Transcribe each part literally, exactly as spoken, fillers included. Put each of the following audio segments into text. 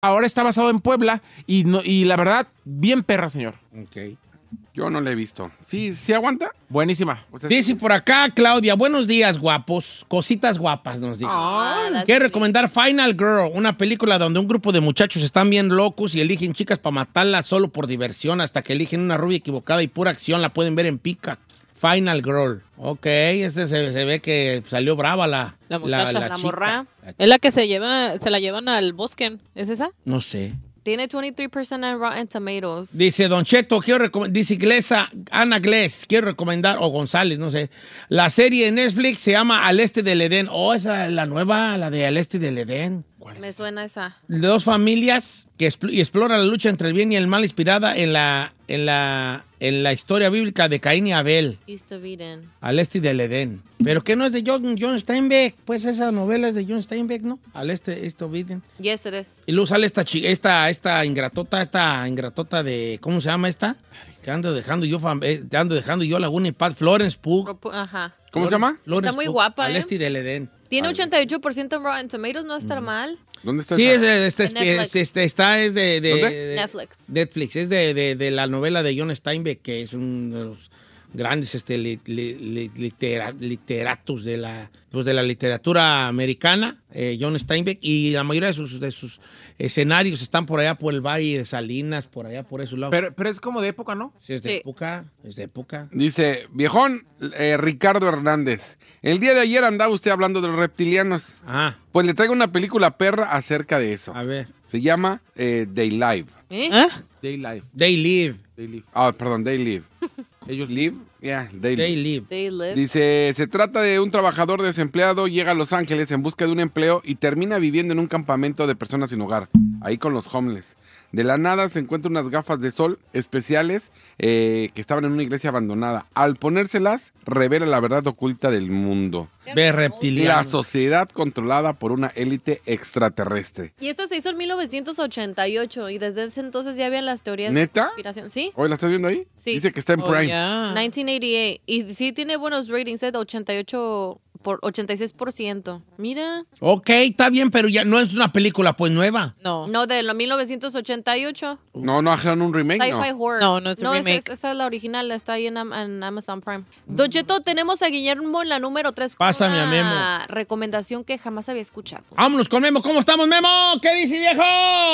ahora está basado en Puebla y, no, y la verdad, bien perra, señor. Ok. Yo no la he visto. ¿Sí, sí aguanta? Buenísima. O sea, Dice por acá, Claudia, buenos días, guapos. Cositas guapas, nos dice. Ah, that's Quiero sweet. recomendar Final Girl, una película donde un grupo de muchachos están bien locos y eligen chicas para matarlas solo por diversión hasta que eligen una rubia equivocada y pura acción. La pueden ver en Peacock. Final Girl. Ok, este se, se ve que salió brava la, La muchacha, la chica. morra. Es la que se lleva, se la llevan al bosque. ¿Es esa? No sé. Tiene veintitrés por ciento en Rotten Tomatoes. Dice Don Cheto, quiero recom- dice Glesa, Ana Glés, quiero recomendar, o González, no sé. La serie de Netflix se llama Al Este del Edén. Oh, esa es la nueva, la de Al Este del Edén. Me suena esa. De dos familias que expl- y explora la lucha entre el bien y el mal inspirada en la, en la, en la historia bíblica de Caín y Abel. East of Eden. Al Este del Edén. Pero que no es de John, John Steinbeck. Pues esa novela es de John Steinbeck, ¿no? Al Este, East of Eden. Yes, it is. Y luego sale esta, chi- esta, esta ingratota, esta ingratota de, ¿cómo se llama esta? Que ando dejando yo, fam- eh, te ando dejando yo Laguna y Paz, Florence Pugh. Ajá. ¿Cómo se llama? Florence Está muy Pugh, guapa, Al ¿eh? Este del Edén. Tiene ochenta y ocho por ciento en Rotten Tomatoes, no está mal. ¿Dónde está Sí, esa? es, de- este, En Netflix. es, este, está, es de, de- ¿Dónde? de- Netflix. Netflix, es de, de- de la novela de John Steinbeck, que es uno de los grandes este, li- li- li- litera- literatos de la, pues, de la literatura americana, eh, John Steinbeck, y la mayoría de sus, de sus escenarios están por allá por el Valle de Salinas, por allá por esos lados. Pero, pero es como de época, ¿no? Sí, es de Sí. época, es de época. Dice, viejón eh, Ricardo Hernández. El día de ayer andaba usted hablando de los reptilianos. Ah, Pues le traigo una película perra acerca de eso. a ver. Se llama eh, They Live. ¿Eh? ¿Ah? Day Life. They Live, Day Live. Ah, perdón, They Live. Ellos Live? Yeah, They They Live. Live. They live. Dice, se trata de un trabajador desempleado, llega a Los Ángeles en busca de un empleo y termina viviendo en un campamento de personas sin hogar, ahí con los homeless. De la nada se encuentra unas gafas de sol especiales eh, que estaban en una iglesia abandonada. Al ponérselas, revela la verdad oculta del mundo. Ve reptiliano. La sociedad controlada por una élite extraterrestre. Y esta se hizo en mil novecientos ochenta y ocho y desde ese entonces ya habían las teorías ¿Neta? de conspiración. ¿Sí? ¿Hoy la estás viendo ahí? Sí. Dice que está en Oh, Prime. ya. mil novecientos ochenta y ocho. Y sí tiene buenos ratings, ¿eh? De ochenta y ocho por ochenta y seis por ciento. Mira. Ok, está bien, pero ya no es una película pues nueva. No. No, de lo mil novecientos ochenta y ocho. No, no hagan un remake, Sci-fi no. horror. No, no es un esa- remake. Esa, es la original, está ahí en, Am- en Amazon Prime. Don Cheto, tenemos a Guillermo en la número tres. Pásame a Memo. Una recomendación que jamás había escuchado. Vámonos con Memo. ¿Cómo estamos, Memo? ¿Qué dice, viejo?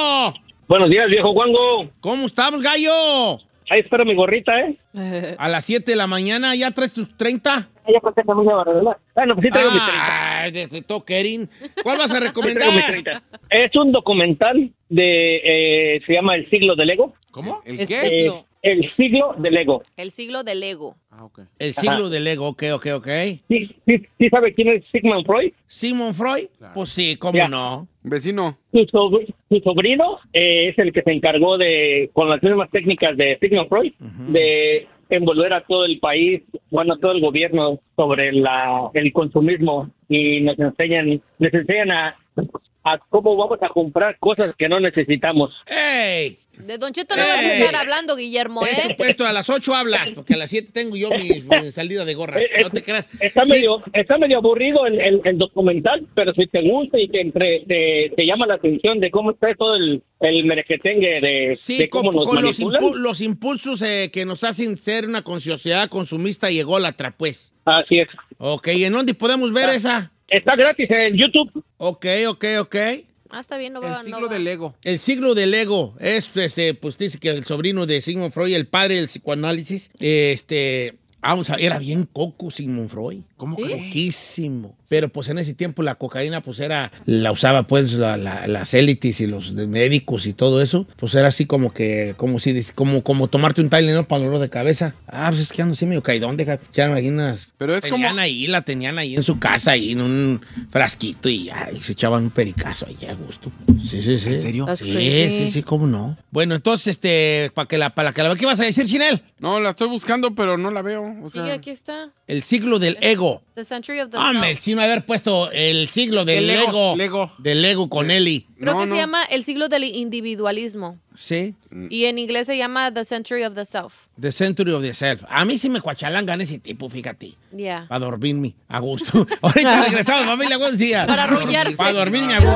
Buenos días, viejo Juango. ¿Cómo estamos, gallo? Ahí espero mi gorrita, ¿eh? A las siete de la mañana, ¿ya traes tus treinta? Ah, ya conté con mi ¿verdad? Bueno, pues sí traigo mi treinta. Ah, de, de toquerín. ¿Cuál vas a Sí traigo mi recomendar? treinta. Es un documental de, eh, se llama El siglo del ego. ¿Cómo? ¿El Es qué? que- Eh, el siglo del ego. El siglo del ego. Ah, ok. El siglo del ego, ok, ok, ok. ¿Sí, sí, sí sabe quién es Sigmund Freud? ¿Simon Freud? Claro. Pues sí, ¿cómo Ya. no? Vecino. Su, sobr- su sobrino eh, es el que se encargó de, con las mismas técnicas de Sigmund Freud, de envolver a todo el país, bueno, a todo el gobierno sobre la, el consumismo y nos enseñan, les enseñan a, a cómo vamos a comprar cosas que no necesitamos. ¡Ey! De Don Cheto no vas a ¡Ey! estar hablando, Guillermo, Este ¿eh? puesto a las ocho hablas, porque a las siete tengo yo mi, mi salida de gorras. Eh, eh, No te creas. Está, Sí, medio, está medio aburrido el, el, el documental, pero si te gusta y te, entre, te, te llama la atención de cómo está todo el, el merequetengue de, Sí, de cómo con, nos con los, manipulan. impu- los impulsos eh, que nos hacen ser una sociedad consumista y ególatra, pues. Así es. Ok, ¿y en dónde podemos ver esa? Está gratis en YouTube. Ok, ok, ok. Ah, está bien, no El va, no siglo va. del ego. El siglo del ego es, este, pues dice que el sobrino de Sigmund Freud, el padre del psicoanálisis, este, vamos a, era bien coco Sigmund Freud. ¿Cómo ¿Sí? crees? Coquísimo. Pero pues en ese tiempo la cocaína pues era, la usaba pues la- la- las élites y los de médicos y todo eso. Pues era así como que, como si, como, como tomarte un Tylenol para el dolor de cabeza. Ah, pues es que ando así medio caidón, deja, ya imaginas. Pero es tenían como- ahí, la tenían ahí en su casa, ahí en un frasquito y, ya, y se echaban un pericazo ahí a gusto. Sí, sí, sí. ¿En serio? That's Sí, crazy. sí, sí, cómo no. Bueno, entonces, este, para que la, para que la, ¿qué vas a decir, Chinel? No, la estoy buscando, pero no la veo. O Sí, sea, aquí está. El siglo del ego. The Century of the Hombre, Self. sin haber puesto el siglo del Del ego, ego. Lego. Del ego con Eli. Creo No, que no. se llama el siglo del individualismo. Sí. Y en inglés se llama The Century of the Self. The Century of the Self. A mí sí me cuachalangan ese tipo, fíjate. Yeah. Para dormirme a gusto. Ahorita regresamos, familia, buenos días. Para arrullarse. Para dormirme a gusto.